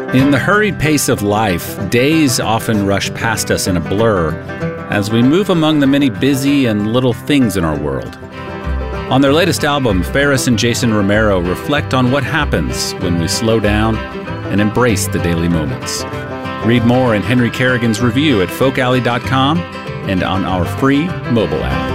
In the hurried pace of life, days often rush past us in a blur as we move among the many busy and little things in our world. On their latest album, Faris and Jason Romero reflect on what happens when we slow down and embrace the daily moments. Read more in Henry Kerrigan's review at folkalley.com and on our free mobile app.